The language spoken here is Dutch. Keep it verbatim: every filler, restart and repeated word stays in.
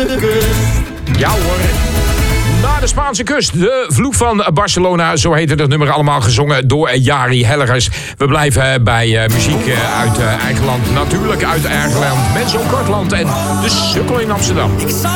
kust. Ja hoor. Naar de Spaanse kust. De vloek van Barcelona. Zo heette het nummer, allemaal gezongen door Jari Hellegers. We blijven bij uh, muziek uh, uit uh, eigen land. Natuurlijk uit eigen land. Mensen op Kortland en de Sukkel in Amsterdam.